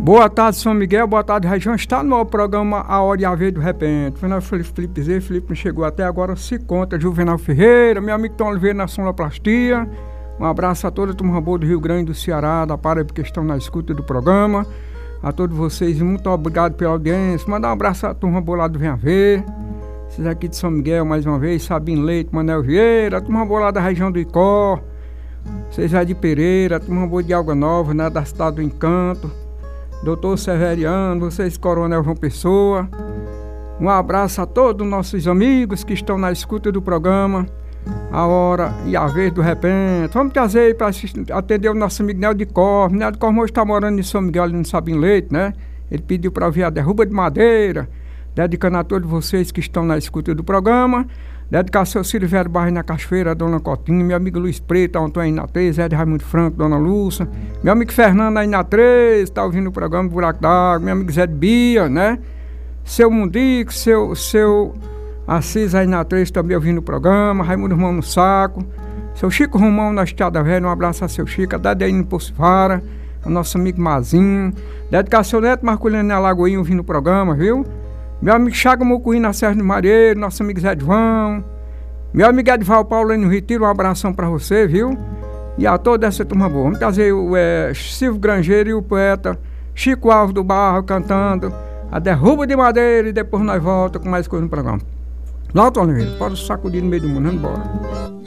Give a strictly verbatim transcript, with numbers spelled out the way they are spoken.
Boa tarde, São Miguel, boa tarde, região. Está no programa A Hora e a Vez do Repente. Juvenal Felipe Zé, Felipe não chegou até agora, se conta. Juvenal Ferreira, meu amigo Tom Oliveira na sonoplastia. Um abraço a toda a turma boa do Rio Grande do Ceará, da Paraíba, que estão na escuta do programa. A todos vocês, muito obrigado pela audiência. Mandar um abraço à turma boa lá do Venha Ver. Vocês aqui de São Miguel, mais uma vez, Sabino Leite, Manel Vieira, a turma boa lá da região do Icó. Vocês é de Pereira, a turma boa de Água Nova, né, da cidade do Encanto. Doutor Severiano, vocês, Coronel João Pessoa. Um abraço a todos os nossos amigos que estão na escuta do programa A Hora e a Vez do Repente. Vamos trazer aí para atender o nosso amigo Nel de Corvo. Nel de Corvo hoje está morando em São Miguel, ali no Sabino Leite, né? Ele pediu para vir a derruba de madeira, dedicando a todos vocês que estão na escuta do programa. Dedicar ao seu Silvério Barros na Cachoeira, Dona Cotinha, meu amigo Luiz Preto, Antônio aí na três, Zé de Raimundo Franco, Dona Lúcia, meu amigo Fernando aí na três, está ouvindo o programa Buraco d'Água, meu amigo Zé de Bia, né? Seu Mundico, seu, seu Assis aí na três também ouvindo o programa, Raimundo Romão no Saco, seu Chico Romão na Estrada Velha, um abraço a seu Chico, a Dade aí no Poço Vara, o nosso amigo Mazinho, dedicar ao seu Neto Marculino na Lagoinha ouvindo o programa, viu? Meu amigo Chaga Mocuí na Serra do Mareiro, nosso amigo Zé João, meu amigo Edval Paulo aí no Retiro, um abração pra você, viu? E a toda essa turma boa. Vamos trazer o é, Silvio Grangeiro e o poeta Chico Alves do Barro cantando A Derruba de Madeira, e depois nós voltamos com mais coisa no programa. Lá, Oliveira, pode sacudir no meio do mundo, vamos embora.